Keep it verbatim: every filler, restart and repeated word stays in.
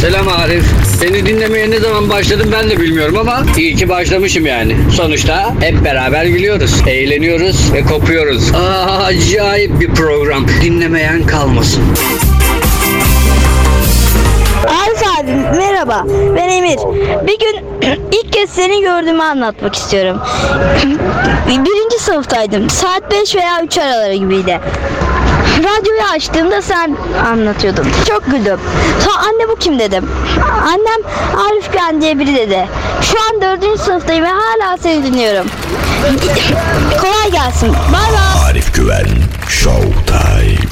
Selam Arif. Seni dinlemeye ne zaman başladım ben de bilmiyorum ama iyi ki başlamışım yani. Sonuçta hep beraber gülüyoruz, eğleniyoruz ve kopuyoruz. Aa, acayip bir program. Dinlemeyen kalmasın. Arif abi merhaba, ben Emir. Bir gün ilk kez seni gördüğümü anlatmak istiyorum. Birinci sınıftaydım. Saat beş veya üç araları gibiydi. Radyoyu açtığımda sen anlatıyordun. Çok güldüm. Sonra anne bu kim dedim. Annem Arif Güven diye biri dedi. Şu an dördüncü sınıftayım ve hala seni dinliyorum. Kolay gelsin. Bay bay. Arif Güven Showtime.